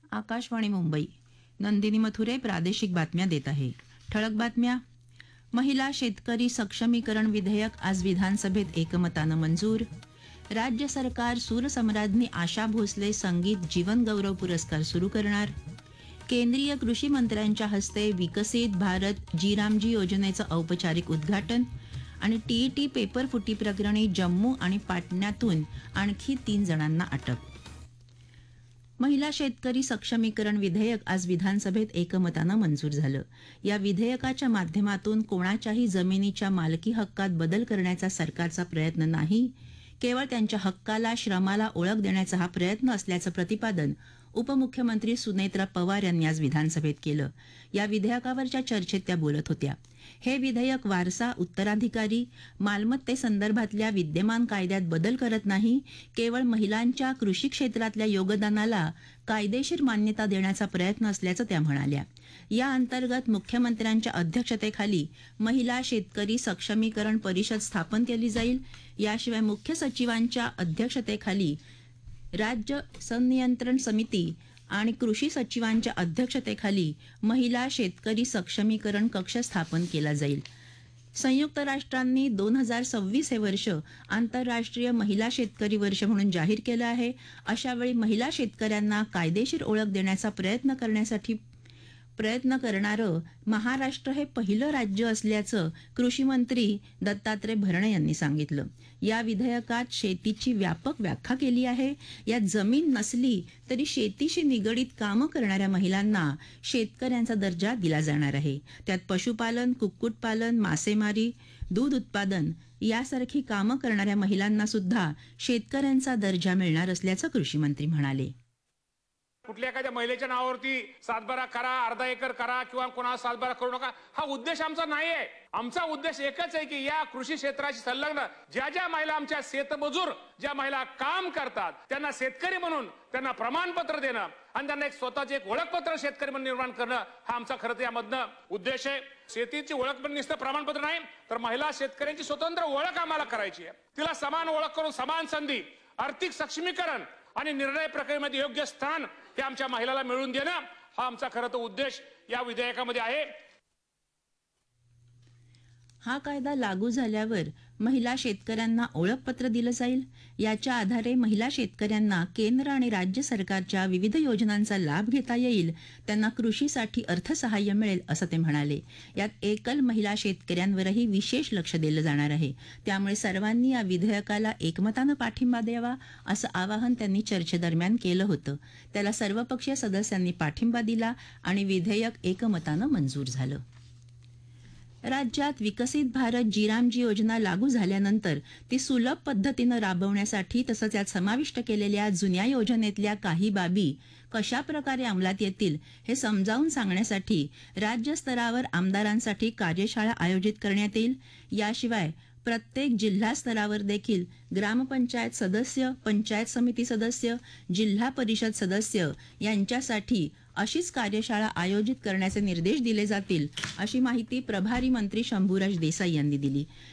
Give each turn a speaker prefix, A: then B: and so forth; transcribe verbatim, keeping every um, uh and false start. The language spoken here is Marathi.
A: आकाशवाणी मुंबई. नंदिनी मथुरे प्रादेशिक बातम्या देत आहे. ठळक बातम्या. महिला शेतकरी सक्षमीकरण विधेयक आज विधानसभेत एकमतानं मंजूर. राज्य सरकार सूरसम्राज्ञी आशा भोसले संगीत जीवन गौरव पुरस्कार सुरू करणार. केंद्रीय कृषी मंत्र्यांच्या हस्ते विकसित भारत जीरामजी योजनेचं औपचारिक उद्घाटन. आणि टीईटी पेपर फुटी प्रकरणी जम्मू आणि पाटण्यातून आणखी तीन जणांना अटक. महिला शेतकरी सक्षमीकरण विधेयक आज विधानसभेत एकमतानं मंजूर झालं. या विधेयकाच्या माध्यमातून कोणाच्याही जमिनीच्या मालकी हक्कात बदल करण्याचा सरकारचा प्रयत्न नाही, केवळ त्यांच्या हक्काला श्रमाला ओळख देण्याचा हा प्रयत्न असल्याचं प्रतिपादन उपमुख्यमंत्री सुनेत्रा पवार यांनी आज विधानसभेत केलं. या विधेयकावरच्या चर्चेत त्या बोलत होत्या. हे विधेयक वारसा, उत्तराधिकारी, मालमत्तेसंदर्भातल्या विद्यमान कायद्यात बदल करत नाही, केवळ महिलांच्या कृषी क्षेत्रातल्या योगदानाला कायदेशीर मान्यता देण्याचा प्रयत्न असल्याचं त्या म्हणाल्या. या अंतर्गत मुख्यमंत्र्यांच्या अध्यक्षतेखाली महिला शेतकरी सक्षमीकरण परिषद स्थापन केली जाईल. याशिवाय मुख्य सचिवांच्या अध्यक्षतेखाली राज्य संनियंत्रण समिती आणि कृषी सचिवांच्या अध्यक्षतेखाली महिला शेतकरी सक्षमीकरण कक्ष स्थापन केला जाईल. संयुक्त राष्ट्रांनी दोन हजार सव्वीस हे वर्ष आंतरराष्ट्रीय महिला शेतकरी वर्ष म्हणून जाहीर केलं आहे. अशावेळी महिला शेतकऱ्यांना कायदेशीर ओळख देण्याचा प्रयत्न करण्यासाठी प्रयत्न करणारं महाराष्ट्र हे पहिलं राज्य असल्याचं कृषी मंत्री दत्तात्रय भरणे यांनी सांगितलं. या विधेयकात शेतीची व्यापक व्याख्या केली आहे. यात जमीन नसली तरी शेतीशी निगडीत कामं करणाऱ्या महिलांना शेतकऱ्यांचा दर्जा दिला जाणार आहे. त्यात पशुपालन, कुक्कुटपालन, मासेमारी, दूध उत्पादन यासारखी कामं करणाऱ्या महिलांना सुद्धा शेतकऱ्यांचा दर्जा मिळणार असल्याचं कृषी मंत्री म्हणाले.
B: कुठल्या एखाद्या महिलेच्या नावावरती सातबारा करा, अर्धा एकर करा किंवा कोणाला सातबारा करू नका, हा उद्देश आमचा नाही आहे. आमचा उद्देश एकच आहे की या कृषी क्षेत्राशी संलग्न ज्या ज्या महिला आमच्या शेतमजूर ज्या महिला काम करतात त्यांना शेतकरी म्हणून त्यांना प्रमाणपत्र देणं आणि त्यांना एक स्वतःचे एक ओळखपत्र शेतकरी म्हणून निर्माण करणं हा आमचा खरं तर यामधनं उद्देश आहे. शेतीची ओळख पण नुसतं प्रमाणपत्र नाही, तर महिला शेतकऱ्यांची स्वतंत्र ओळख आम्हाला करायची आहे. तिला समान ओळख करून समान संधी, आर्थिक सक्षमीकरण आणि निर्णय प्रक्रियेमध्ये योग्य स्थान हे आमच्या महिलाला मिळवून देणं हा आमचा खरं तर उद्देश या विधेयकामध्ये आहे.
A: हा कायदा लागू झाल्यावर महिला शेतकऱ्यांना ओळखपत्र दिलं जाईल. याच्या आधारे महिला शेतकऱ्यांना केंद्र आणि राज्य सरकारच्या विविध योजनांचा लाभ घेता येईल. त्यांना कृषीसाठी अर्थसहाय्य मिळेल असं ते म्हणाले. यात एकल महिला शेतकऱ्यांवरही विशेष लक्ष दिलं जाणार आहे. त्यामुळे सर्वांनी या विधेयकाला एकमतानं पाठिंबा द्यावा असं आवाहन त्यांनी चर्चेदरम्यान केलं होतं. त्याला सर्वपक्षीय सदस्यांनी पाठिंबा दिला आणि विधेयक एकमतानं मंजूर झालं. राज्यात विकसित भारत जीरामजी योजना लागू झाल्यानंतर ती सुलभ पद्धतीनं राबवण्यासाठी तसंच यात समाविष्ट केलेल्या जुन्या योजनेतल्या काही बाबी कशा प्रकारे अंमलात येतील हे समजावून सांगण्यासाठी राज्यस्तरावर आमदारांसाठी कार्यशाळा आयोजित करण्यात येईल. याशिवाय प्रत्येक जिल्हा स्तरावर देखील ग्रामपंचायत सदस्य, पंचायत समिती सदस्य, जिल्हा परिषद सदस्य यांच्यासाठी अशीच कार्यशाळा आयोजित करण्याचे निर्देश दिले जातील, अशी माहिती प्रभारी मंत्री शंभूराज देसाई यांनी दिली.